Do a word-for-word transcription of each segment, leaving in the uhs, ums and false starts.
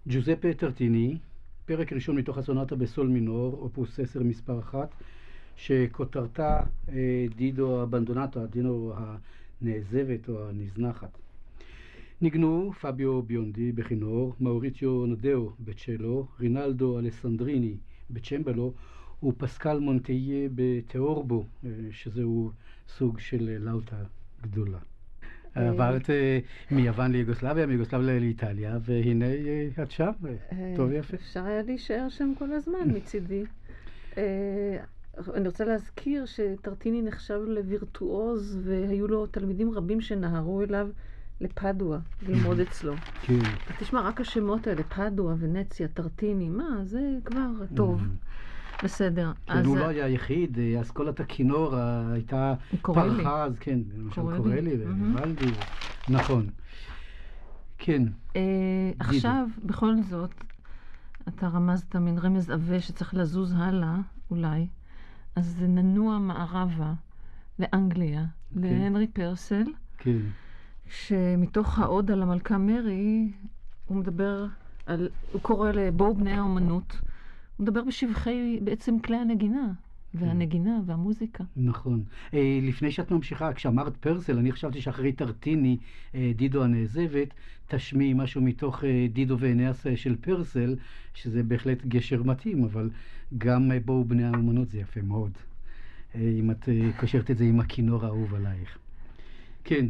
ג'וזפה טרטיני, פרק ראשון מתוך הסונטה בסול מינור, אופוס עשר מספר אחת, שכותרתה אה, דידו הבנדונטו, דידו הנעזבת או הנזנחת. ניגנו פביו ביונדי בכינור, מאוריציו נדאו בצ'לו, רינלדו אלסנדריני בצ'מבלו, ופסקל מונטייה בתיאורבו, אה, שזהו סוג של לאוטה גדולה. עברת מיוון ליוגוסלביה, מיוגוסלביה לאיטליה, והנה את שם, טוב יפה. אפשר היה להישאר שם כל הזמן מצידי. אני רוצה להזכיר שטרטיני נחשב לווירטואוז, והיו לו תלמידים רבים שנהרו אליו לפדואה, ללמוד אצלו. כן. תשמע, רק השמות האלה, פדואה, ונציה, טרטיני, מה, זה כבר טוב. בסדר. כן, הוא לא היה היחיד, אסכולת הכינור הייתה פרחה, אז כן, למשל קורלי ווולדי, נכון. כן. עכשיו, בכל זאת, אתה רמזת מין רמז עבה שצריך לזוז הלאה, אולי, אז ננוע מערבה לאנגליה, להנרי פרסל, שמתוך העוד על המלכה מרי, הוא מדבר על, הוא קורא לבואו בני האומנות, הוא מדבר בשבחי בעצם כלי הנגינה, והנגינה והמוזיקה. נכון. לפני שאת ממשיכה, כשאמרת פרסל, אני חשבתי שאחרי טרטיני, דידו הנעזבת, תשמעי משהו מתוך דידו ואנאס של פרסל, שזה בהחלט גשר מתאים, אבל גם בואו בני האומנות זה יפה מאוד. אם את קשרת את זה עם הכינור האהוב עלייך. כן,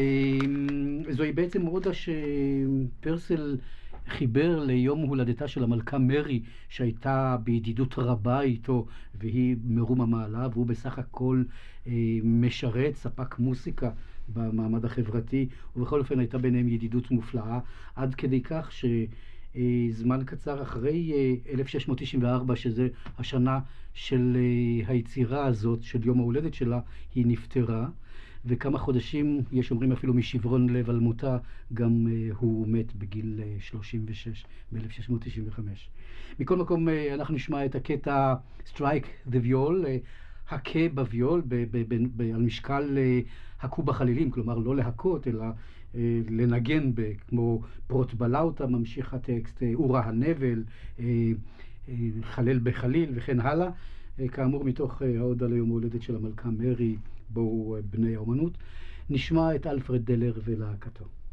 זוהי בעצם הודה שפרסל חיבר ליום הולדתה של המלכה מרי, שהייתה בידידות רבה איתו, והיא מרום המעלה, והוא בסך הכל משרת, ספק מוסיקה במעמד החברתי, ובכל אופן הייתה ביניהם ידידות מופלאה, עד כדי כך שזמן קצר אחרי אלף שש מאות תשעים וארבע, שזה השנה של היצירה הזאת, של יום ההולדת שלה, היא נפטרה. וכמה חודשים, יש אומרים אפילו משברון לב על מותה, גם uh, הוא מת בגיל uh, שלושים ושש, ב-אלף שש מאות תשעים וחמש. מכל מקום, uh, אנחנו נשמע את הקטע Strike the Viol, uh, הכה בוויול, ב- ב- ב- ב- על משקל uh, הכו בחלילים, כלומר לא להכות, אלא uh, לנגן, ב- כמו פרוט בלאוטה, ממשיך הטקסט, uh, אורה הנבל, uh, uh, חלל בחליל וכן הלאה. Uh, כאמור, מתוך uh, ההודה ליום ההולדת של המלכה מרי, בואו בני האומנות, נשמע את אלפרד דלר ולהקתו.